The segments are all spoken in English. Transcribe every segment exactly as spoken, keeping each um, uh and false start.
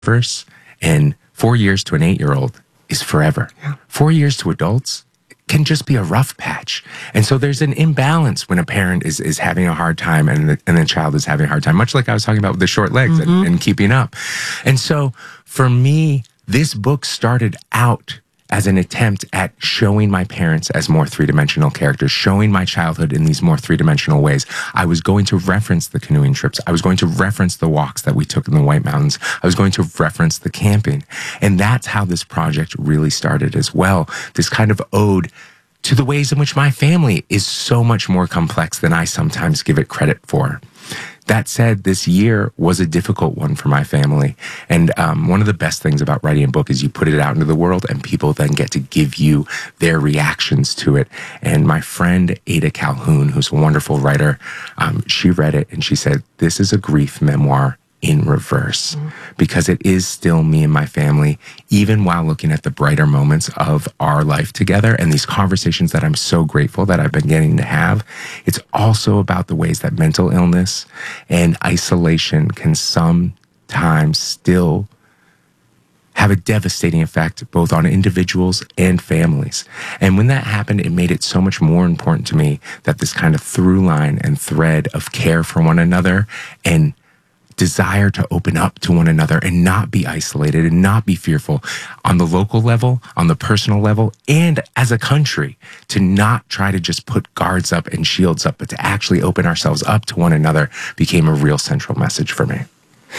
verse, and four years to an eight-year-old is forever. Yeah. Four years to adults can just be a rough patch. And so there's an imbalance when a parent is, is having a hard time and the, and the child is having a hard time, much like I was talking about with the short legs mm-hmm. and, and keeping up. And so for me, this book started out as an attempt at showing my parents as more three-dimensional characters, showing my childhood in these more three-dimensional ways. I was going to reference the canoeing trips. I was going to reference the walks that we took in the White Mountains. I was going to reference the camping. And that's how this project really started as well. This kind of ode to the ways in which my family is so much more complex than I sometimes give it credit for. That said, this year was a difficult one for my family. And um, one of the best things about writing a book is you put it out into the world and people then get to give you their reactions to it. And my friend Ada Calhoun, who's a wonderful writer, um, she read it and she said, this is a grief memoir in reverse, mm-hmm. because it is still me and my family, even while looking at the brighter moments of our life together and these conversations that I'm so grateful that I've been getting to have. It's also about the ways that mental illness and isolation can sometimes still have a devastating effect both on individuals and families. And when that happened, it made it so much more important to me that this kind of through line and thread of care for one another and desire to open up to one another and not be isolated and not be fearful on the local level, on the personal level, and as a country, to not try to just put guards up and shields up, but to actually open ourselves up to one another became a real central message for me.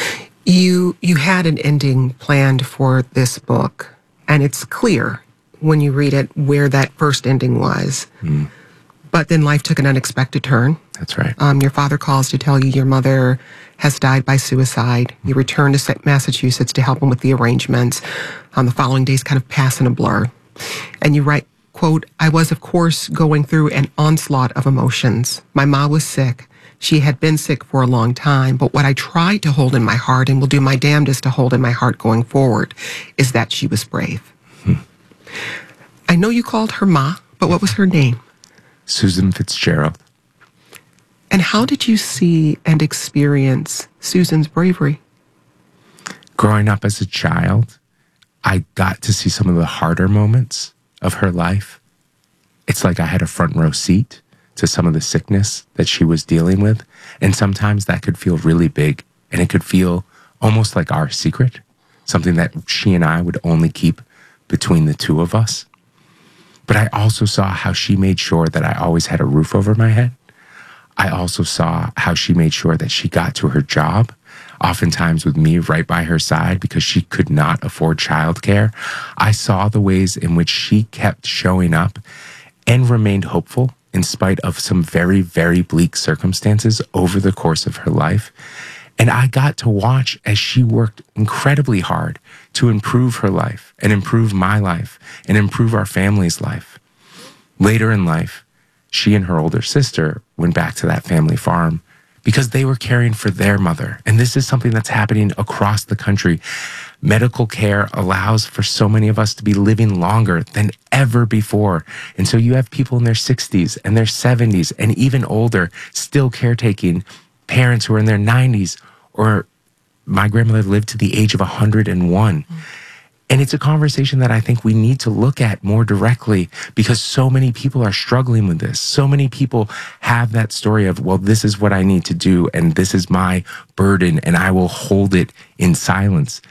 You, you had an ending planned for this book, and it's clear when you read it where that first ending was. Mm. But then life took an unexpected turn. That's right. Um, your father calls to tell you your mother has died by suicide. You return to Massachusetts to help him with the arrangements. Um, the following days kind of pass in a blur. And you write, quote, I was, of course, going through an onslaught of emotions. My mom was sick. She had been sick for a long time. But what I tried to hold in my heart, and will do my damnedest to hold in my heart going forward, is that she was brave. Hmm. I know you called her Ma, but what was her name? Susan Fitzgerald. And how did you see and experience Susan's bravery? Growing up as a child, I got to see some of the harder moments of her life. It's like I had a front row seat to some of the sickness that she was dealing with. And sometimes that could feel really big, and it could feel almost like our secret, something that she and I would only keep between the two of us. But I also saw how she made sure that I always had a roof over my head. I also saw how she made sure that she got to her job, oftentimes with me right by her side because she could not afford childcare. I saw the ways in which she kept showing up and remained hopeful in spite of some very, very bleak circumstances over the course of her life. And I got to watch as she worked incredibly hard to improve her life and improve my life and improve our family's life. Later in life, she and her older sister went back to that family farm because they were caring for their mother. And this is something that's happening across the country. Medical care allows for so many of us to be living longer than ever before. And so you have people in their sixties and their seventies and even older still caretaking parents who are in their nineties, or my grandmother lived to the age of one hundred and one. Mm. And it's a conversation that I think we need to look at more directly because so many people are struggling with this. So many people have that story of, well, this is what I need to do and this is my burden and I will hold it in silence.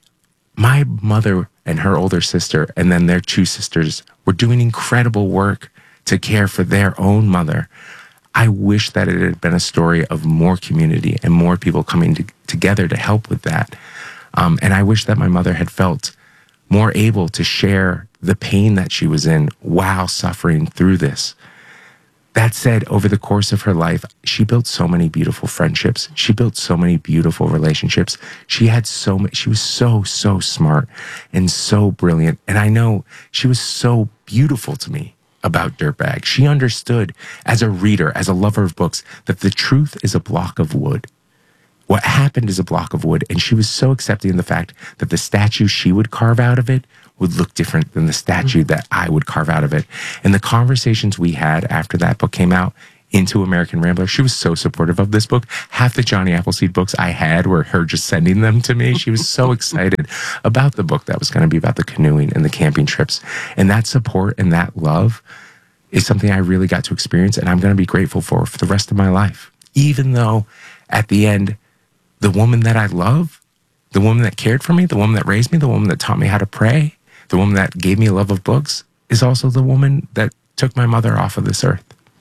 My mother and her older sister and then their two sisters were doing incredible work to care for their own mother. I wish that it had been a story of more community and more people coming to, together to help with that. Um, and I wish that my mother had felt more able to share the pain that she was in while suffering through this. That said, over the course of her life, she built so many beautiful friendships. She built so many beautiful relationships. She had so much, she was so, so smart and so brilliant. And I know she was so beautiful to me about Dirtbag. She understood as a reader, as a lover of books, that the truth is a block of wood. What happened is a block of wood, and she was so accepting of the fact that the statue she would carve out of it would look different than the statue that I would carve out of it. And the conversations we had after that book came out into American Rambler. She was so supportive of this book. Half the Johnny Appleseed books I had were her just sending them to me. She was so excited about the book that was going to be about the canoeing and the camping trips. And that support and that love is something I really got to experience, and I'm going to be grateful for for the rest of my life. Even though at the end, the woman that I love, the woman that cared for me, the woman that raised me, the woman that taught me how to pray, the woman that gave me a love of books, is also the woman that took my mother off of this earth.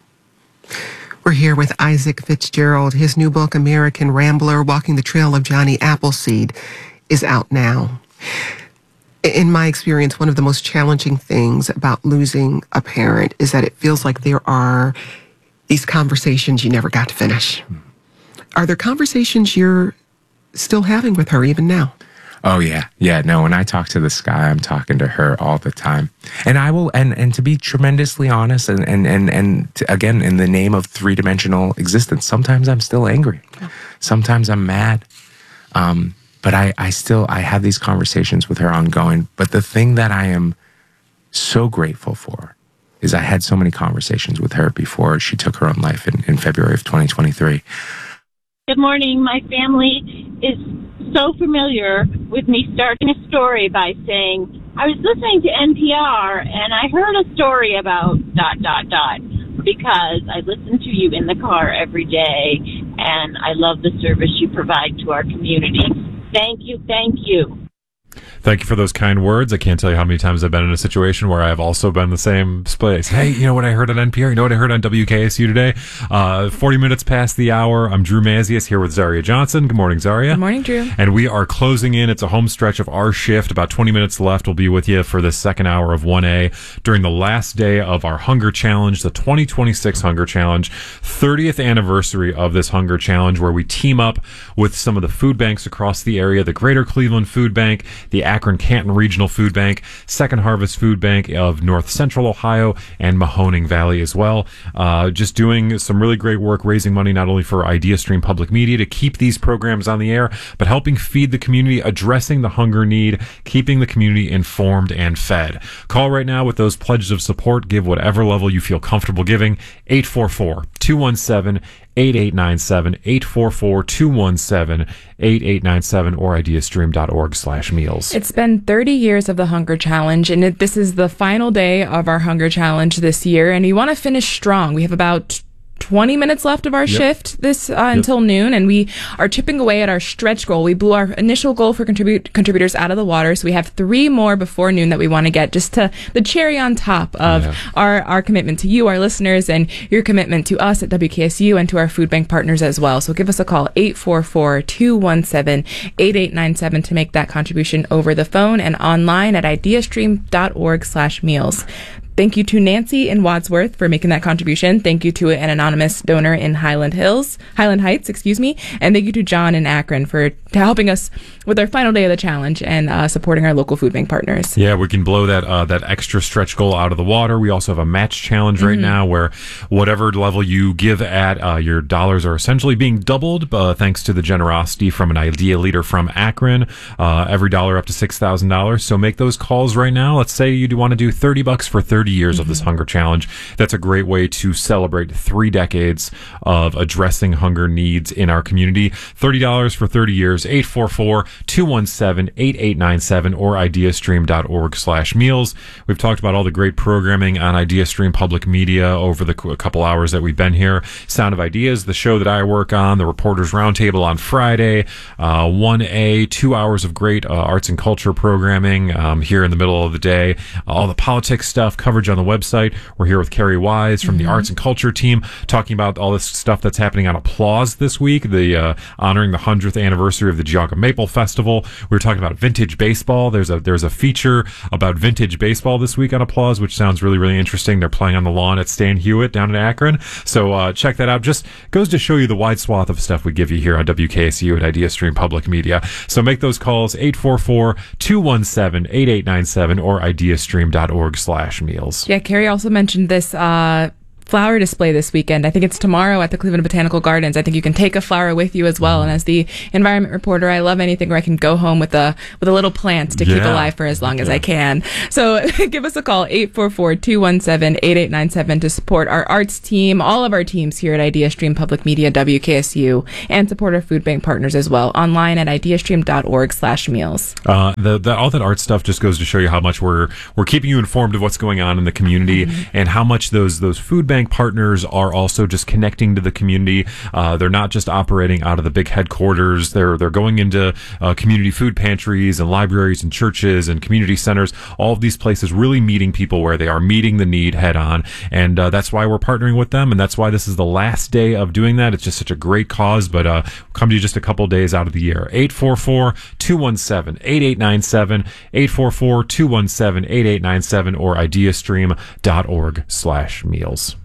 We're here with Isaac Fitzgerald. His new book, American Rambler, Walking the Trail of Johnny Appleseed, is out now. In my experience, one of the most challenging things about losing a parent is that it feels like there are these conversations you never got to finish. Are there conversations you're still having with her even now? Oh, yeah. Yeah, no, when I talk to the sky, I'm talking to her all the time. And I will, and, and to be tremendously honest, and, and, and, and to, again, in the name of three-dimensional existence, sometimes I'm still angry. Sometimes I'm mad. Um, but I, I still, I have these conversations with her ongoing. But the thing that I am so grateful for is I had so many conversations with her before she took her own life in, in February of twenty twenty-three. Good morning. My family is so familiar with me starting a story by saying, I was listening to N P R and I heard a story about dot, dot, dot, because I listen to you in the car every day and I love the service you provide to our community. Thank you. Thank you. Thank you for those kind words. I can't tell you how many times I've been in a situation where I've also been in the same place. Hey, you know what I heard on N P R? You know what I heard on W K S U today? Uh, forty minutes past the hour. I'm Drew Mazius here with Zaria Johnson. Good morning, Zaria. Good morning, Drew. And we are closing in. It's a home stretch of our shift. About twenty minutes left. We'll be with you for the second hour of one A during the last day of our Hunger Challenge, the twenty twenty-six Hunger Challenge, thirtieth anniversary of this Hunger Challenge, where we team up with some of the food banks across the area, the Greater Cleveland Food Bank, the Akron-Canton Regional Food Bank, Second Harvest Food Bank of North Central Ohio, and Mahoning Valley as well. Uh, just doing some really great work raising money not only for IdeaStream Public Media to keep these programs on the air, but helping feed the community, addressing the hunger need, keeping the community informed and fed. Call right now with those pledges of support. Give whatever level you feel comfortable giving. eight four four, two one seven, eight eight nine seven, eight four four, two one seven, eight eight nine seven, or ideastream.org slash meals. It's been thirty years of the Hunger Challenge, and it, this is the final day of our Hunger Challenge this year, and we want to finish strong. We have about twenty minutes left of our yep. shift this uh, yep. until noon, and we are chipping away at our stretch goal. We blew our initial goal for contribute contributors out of the water, so we have three more before noon that we want to get, just to the cherry on top of yeah. our, our commitment to you, our listeners, and your commitment to us at W K S U and to our food bank partners as well. So give us a call, eight four four, two one seven, eight eight nine seven, to make that contribution over the phone and online at ideastream.org slash meals. Thank you to Nancy in Wadsworth for making that contribution. Thank you to an anonymous donor in Highland Hills, Highland Heights, excuse me. And thank you to John in Akron for helping us with our final day of the challenge and uh, supporting our local food bank partners. Yeah, we can blow that uh, that extra stretch goal out of the water. We also have a match challenge right mm-hmm. now where whatever level you give at, uh, your dollars are essentially being doubled uh, thanks to the generosity from an Idea leader from Akron. Uh, every dollar up to six thousand dollars. So make those calls right now. Let's say you do want to do thirty bucks for thirty years mm-hmm. of this Hunger Challenge. That's a great way to celebrate three decades of addressing hunger needs in our community. thirty dollars for thirty years, eight four four, two one seven, eight eight nine seven, or ideastream.org slash meals. We've talked about all the great programming on IdeaStream Public Media over the couple hours that we've been here. Sound of Ideas, the show that I work on, the Reporters Roundtable on Friday, uh, one A, two hours of great uh, arts and culture programming um, here in the middle of the day. All the politics stuff, coverage on the website. We're here with Carrie Wise from mm-hmm. the arts and culture team talking about all this stuff that's happening on Applause this week, the uh, honoring the hundredth anniversary of the Geauga Maple Festival. We were talking about vintage baseball. There's a there's a feature about vintage baseball this week on Applause, which sounds really, really interesting. They're playing on the lawn at Stan Hewitt down in Akron. So uh, check that out. Just goes to show you the wide swath of stuff we give you here on W K S U and IdeaStream Public Media. So make those calls, eight four four, two one seven, eight eight nine seven, or ideastream.org slash meals. Yeah, Carrie also mentioned this uh flower display this weekend. I think it's tomorrow at the Cleveland Botanical Gardens. I think you can take a flower with you as well. And as the environment reporter, I love anything where I can go home with a with a little plant to keep Yeah. alive for as long as Yeah. I can. So give us a call, eight four four, two one seven, eight eight nine seven, to support our arts team, all of our teams here at IdeaStream Public Media, W K S U, and support our food bank partners as well. Online at ideastream.org slash meals. Uh, the, the, all that art stuff just goes to show you how much we're we're keeping you informed of what's going on in the community, mm-hmm. and how much those those food bank partners are also just connecting to the community. Uh, they're not just operating out of the big headquarters. They're they're going into uh, community food pantries and libraries and churches and community centers. All of these places really meeting people where they are, meeting the need head on, and uh, that's why we're partnering with them, and that's why this is the last day of doing that. It's just such a great cause, but uh, come to you just a couple days out of the year. eight four four, two one seven, eight eight nine seven, eight four four, two one seven, eight eight nine seven, or ideastream.org slash meals.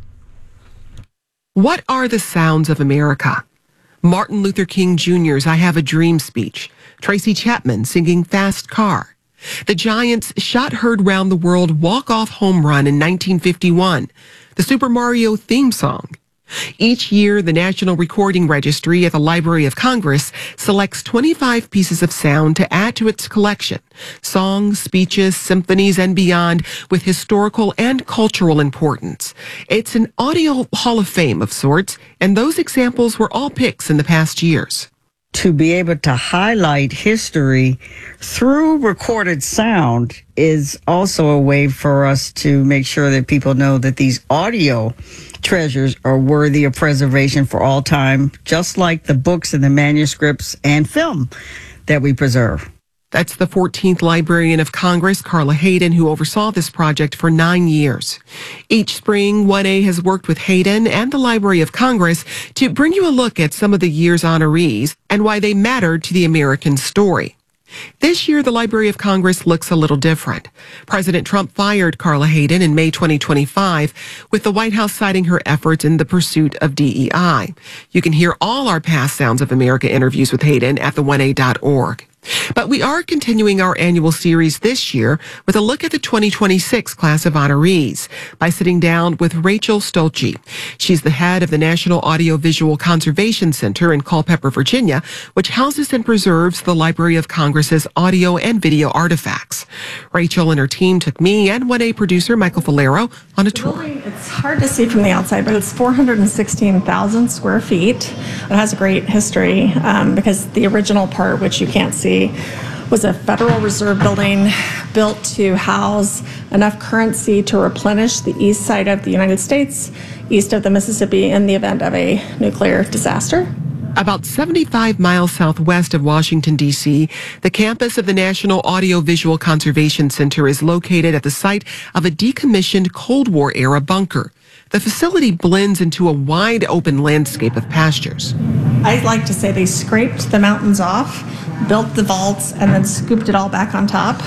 What are the sounds of America? Martin Luther King Junior's I Have a Dream speech. Tracy Chapman singing Fast Car. The Giants' shot heard round the world walk-off home run in nineteen fifty-one. The Super Mario theme song. Each year, the National Recording Registry at the Library of Congress selects twenty-five pieces of sound to add to its collection. Songs, speeches, symphonies, and beyond, with historical and cultural importance. It's an audio hall of fame of sorts, and those examples were all picks in the past years. To be able to highlight history through recorded sound is also a way for us to make sure that people know that these audio treasures are worthy of preservation for all time, just like the books and the manuscripts and film that we preserve. That's the fourteenth Librarian of Congress, Carla Hayden, who oversaw this project for nine years. Each spring, one A has worked with Hayden and the Library of Congress to bring you a look at some of the year's honorees and why they mattered to the American story. This year, the Library of Congress looks a little different. President Trump fired Carla Hayden in May twenty twenty-five, with the White House citing her efforts in the pursuit of D E I. You can hear all our past Sounds of America interviews with Hayden at the one A dot org. But we are continuing our annual series this year with a look at the twenty twenty-six class of honorees by sitting down with Rachel Stolche. She's the head of the National Audiovisual Conservation Center in Culpeper, Virginia, which houses and preserves the Library of Congress's audio and video artifacts. Rachel and her team took me and one A producer Michael Valero on a tour. Building, it's hard to see from the outside, but it's four hundred sixteen thousand square feet. It has a great history um, because the original part, which you can't see, was a Federal Reserve building built to house enough currency to replenish the east side of the United States, east of the Mississippi, in the event of a nuclear disaster. About seventy-five miles southwest of Washington, D C, the campus of the National Audiovisual Conservation Center is located at the site of a decommissioned Cold War-era bunker. The facility blends into a wide open landscape of pastures. I like to say they scraped the mountains off, built the vaults, and then scooped it all back on top.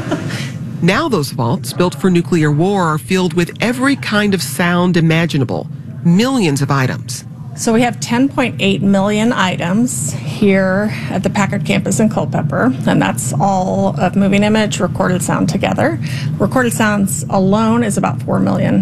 Now those vaults, built for nuclear war, are filled with every kind of sound imaginable. Millions of items. So we have ten point eight million items here at the Packard campus in Culpeper, and that's all of moving image, recorded sound together. Recorded sounds alone is about four million.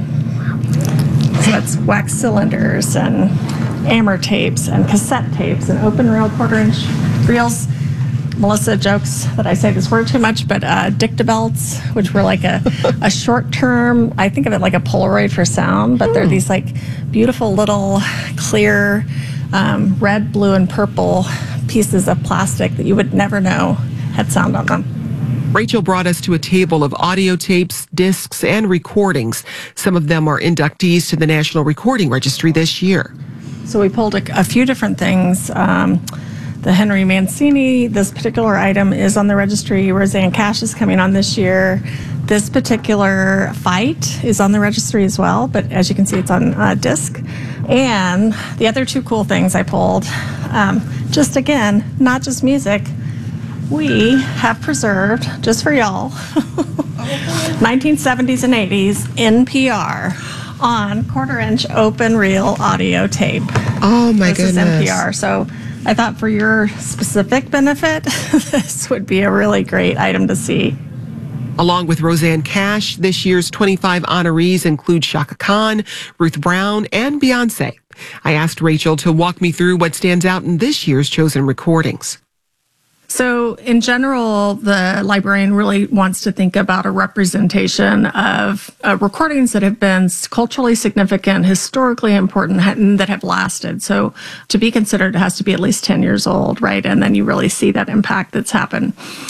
So that's wax cylinders and Ammer tapes and cassette tapes and open reel quarter inch reels. Melissa jokes that I say this word too much, but uh, dictabelts, which were like a, a short term, I think of it like a Polaroid for sound, but they're these like beautiful little clear um, red, blue, and purple pieces of plastic that you would never know had sound on them. Rachel brought us to a table of audio tapes, discs, and recordings. Some of them are inductees to the National Recording Registry this year. So we pulled a, a few different things. Um, the Henry Mancini, this particular item is on the registry. Roseanne Cash is coming on this year. This particular fight is on the registry as well, but as you can see, it's on uh, disc. And the other two cool things I pulled, um, just again, not just music, we have preserved, just for y'all, nineteen seventies and eighties N P R on quarter inch open reel audio tape. Oh my this goodness. This is N P R. So I thought for your specific benefit, this would be a really great item to see. Along with Rosanne Cash, this year's twenty-five honorees include Chaka Khan, Ruth Brown, and Beyonce. I asked Rachel to walk me through what stands out in this year's chosen recordings. So in general, the librarian really wants to think about a representation of uh, recordings that have been culturally significant, historically important, and that have lasted. So to be considered, it has to be at least ten years old, right? And then you really see that impact that's happened.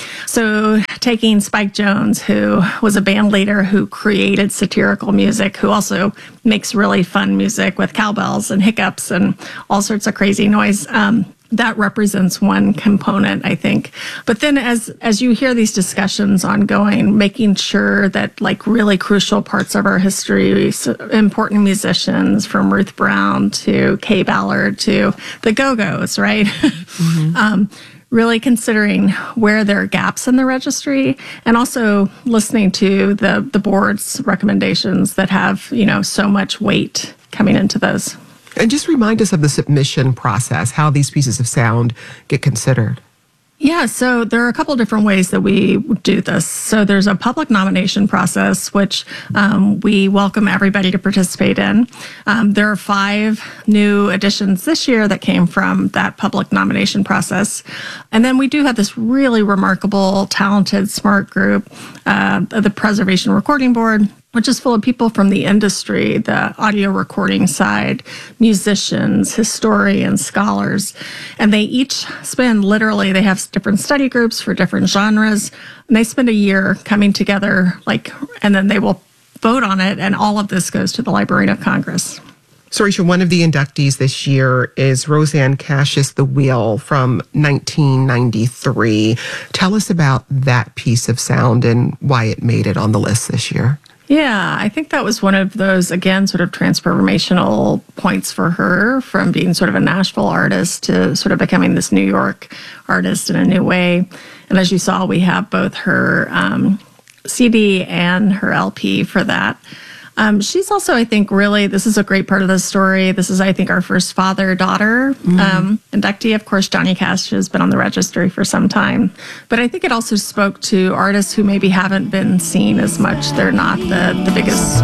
So taking Spike Jones, who was a band leader who created satirical music, who also makes really fun music with cowbells and hiccups and all sorts of crazy noise, um, that represents one component, I think. But then as as you hear these discussions ongoing, making sure that like really crucial parts of our history, so important musicians from Ruth Brown to Kay Ballard to the Go-Go's, right? Mm-hmm. um, really considering where there are gaps in the registry and also listening to the, the board's recommendations that have, you know, so much weight coming into those. And just remind us of the submission process, how these pieces of sound get considered. Yeah, so there are a couple different ways that we do this. So there's a public nomination process, which um, we welcome everybody to participate in. Um, there are five new additions this year that came from that public nomination process. And then we do have this really remarkable, talented, smart group, uh, the Preservation Recording Board, which is full of people from the industry, the audio recording side, musicians, historians, scholars. And they each spend literally, they have different study groups for different genres. And they spend a year coming together, like, and then they will vote on it. And all of this goes to the Librarian of Congress. So, Rachel, one of the inductees this year is Rosanne Cash's The Wheel from nineteen ninety-three. Tell us about that piece of sound and why it made it on the list this year. Yeah, I think that was one of those, again, sort of transformational points for her from being sort of a Nashville artist to sort of becoming this New York artist in a new way. And as you saw, we have both her um, C D and her L P for that. Um, she's also, I think, really, this is a great part of the story. This is, I think, our first father-daughter mm-hmm. um, inductee. Of course, Johnny Cash has been on the registry for some time. But I think it also spoke to artists who maybe haven't been seen as much. They're not the, the biggest